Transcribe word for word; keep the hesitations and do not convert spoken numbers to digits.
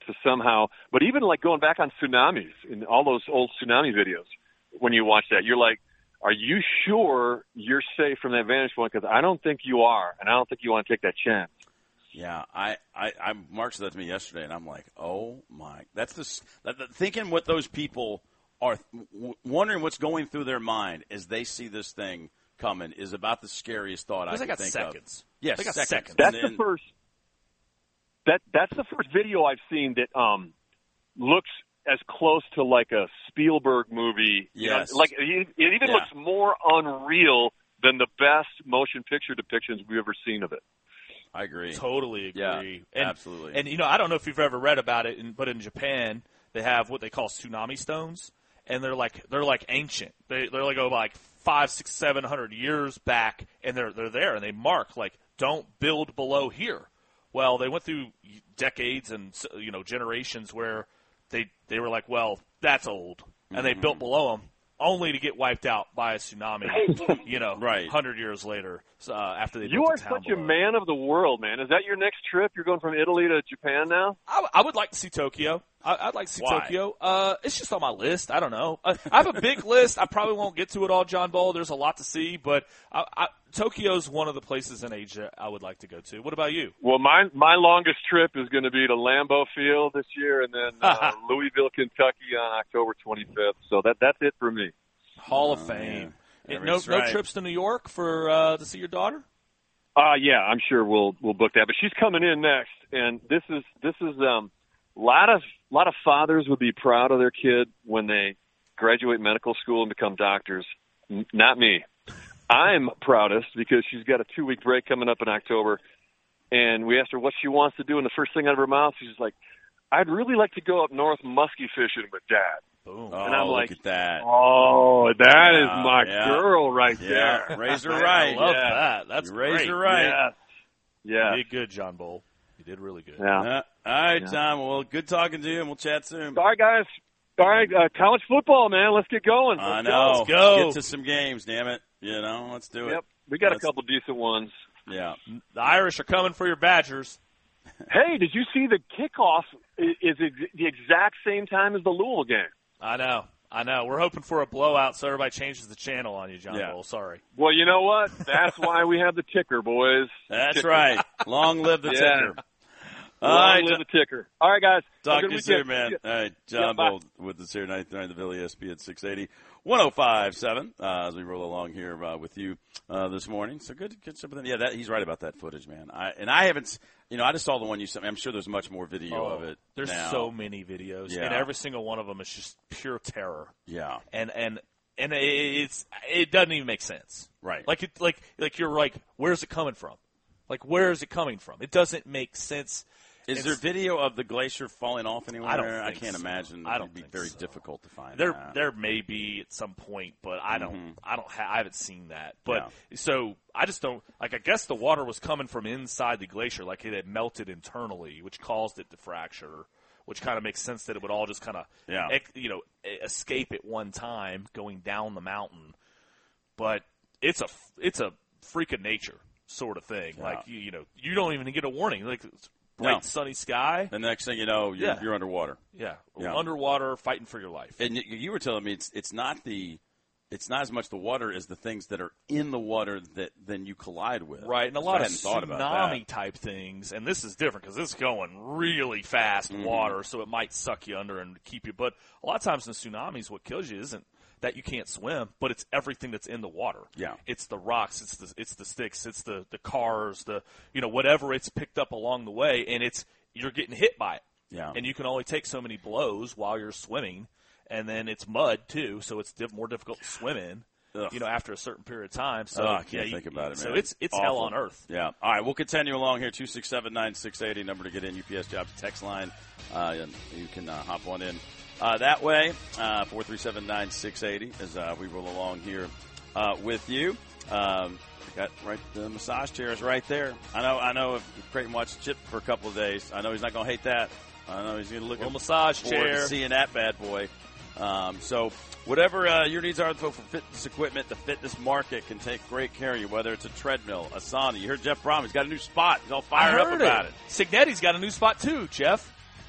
to somehow, but even like going back on tsunamis in all those old tsunami videos, when you watch that, you're like, are you sure you're safe from that vantage point? Because I don't think you are, and I don't think you want to take that chance. Yeah, I, I, I Mark said that to me yesterday, and I'm like, oh my, that's the that, that, thinking what those people are w- wondering what's going through their mind as they see this thing coming is about the scariest thought I can think seconds. of. Yes, they got seconds. seconds. That's then, the first. That that's the first video I've seen that um looks as close to like a Spielberg movie. Yes, you know, like it, it even yeah. looks more unreal than the best motion picture depictions we've ever seen of it. I agree. Totally agree. Yeah, and, absolutely. And, you know, I don't know if you've ever read about it, in, but in Japan, they have what they call tsunami stones, and they're like they're like ancient. They they're like go like five, six, seven hundred years back, and they're they're there, and they mark like don't build below here. Well, they went through decades and you know generations where they they were like, well, that's old, and they mm-hmm. built below them, only to get wiped out by a tsunami. you know, right, hundred years later uh, after they. You built are the town such below. a man of the world, man. Is that your next trip? You're going from Italy to Japan now? I, I would like to see Tokyo. I, I'd like to see Why? Tokyo. Uh, it's just on my list. I don't know. I, I have a big list. I probably won't get to it all, John Bull. There's a lot to see, but I, I, Tokyo's one of the places in Asia I would like to go to. What about you? Well, my my longest trip is going to be to Lambeau Field this year, and then uh, Louisville, Kentucky on October twenty-fifth. So that that's it for me. Hall of Oh, Fame. yeah. It, no, right. no trips to New York for uh, to see your daughter? Uh yeah, I'm sure we'll we'll book that. But she's coming in next, and this is this is um a lot of a lot of fathers would be proud of their kid when they graduate medical school and become doctors. N- not me. I'm proudest because she's got a two week break coming up in October, and we asked her what she wants to do, and the first thing out of her mouth, she's like, "I'd really like to go up north muskie fishing with Dad." Boom. Oh, and I'm look like, at that. Oh, that Yeah, is my yeah. girl right Yeah, there. raise her right. I love Yeah. that. That's You raised great. her right. Yeah. Yeah. You did good, John Bull. You did really good. Yeah. Uh, all right, Yeah. Tom. Well, good talking to you, and we'll chat soon. All right, guys. All right, uh, college football, man. Let's get going. I Let's know. go. Let's go. Get to some games, damn it. You know, let's do it. Yep. We got Let's- a couple decent ones. Yeah. The Irish are coming for your Badgers. Hey, did you see the kickoff i- is ex- the exact same time as the Louisville game? I know. I know. We're hoping for a blowout so everybody changes the channel on you, John Yeah. Bull. Sorry. Well, you know what? That's why we have the ticker, boys. That's Ticker. right. Long live the Yeah. ticker. All Long right. live the ticker. All right, guys. Have Talk a to good you soon, weekend. man. Yeah. All right, John Yeah, bye. Bold with us here ninety-nine the Philly S P at six eighty, one oh five point seven uh, as we roll along here uh, with you uh, this morning. So good to catch up with him. Yeah, that, he's right about that footage, man. I and I haven't, you know, I just saw the one you sent me. I'm sure there's much more video Oh, of it. There's now. so many videos, Yeah. and every single one of them is just pure terror. Yeah, And and and it's it doesn't even make sense. right. Like it, like like you're like, where's it coming from? Like where is it coming from? It doesn't make sense. Is It's- there video of the glacier falling off anywhere? I don't I think can't so. imagine. I don't It'd be think very so. difficult to find. There, that. there may be at some point, but I don't, Mhm. I don't, ha- I haven't seen that. But so I just don't like. I guess the water was coming from inside the glacier, like it had melted internally, which caused it to fracture. Which kind of makes sense that it would all just kind of, Yeah. you know, e- escape at one time going down the mountain. But it's a, it's a freak of nature sort of thing. Yeah. Like you, you know, you don't even get a warning. Like it's bright No. sunny sky. The next thing you know, you're, Yeah. you're underwater. Yeah. Yeah. Underwater, fighting for your life. And you, you were telling me it's it's not the it's not as much the water as the things that are in the water that then you collide with. Right, and a So lot I of hadn't thought about tsunami that. type things, and this is different because it's going really fast Mhm. water, so it might suck you under and keep you. But a lot of times in tsunamis, what kills you isn't that you can't swim, but it's everything that's in the water. Yeah. It's the rocks, it's the it's the sticks, it's the the cars, the you know whatever it's picked up along the way, and it's you're getting hit by it. Yeah. And you can only take so many blows while you're swimming, and then it's mud too, so it's diff- more difficult to swim in. Ugh. You know, after a certain period of time. So Oh, I can't yeah, you- think about it, So man. it's it's hell Awful. on earth. Yeah. All right, we'll continue along here. two six seven, nine six eight zero, number to get in, U P S Jobs text line. Uh, and you can uh, hop on in uh, that way, uh, four three seven, nine six eight zero, as uh, we roll along here uh, with you. Um, got right the massage chair is right there. I know. I know. If Creighton watched Chip for a couple of days, I know he's not going to hate that. I know he's going to look Little at massage forward to chair. seeing that bad boy. Um, so whatever uh, your needs are for fitness equipment, the fitness market can take great care of you, whether it's a treadmill, a sauna. You heard Jeff Brom. He's got a new spot. He's all I fired up heard about it. it. Signetti's got a new spot too, Jeff.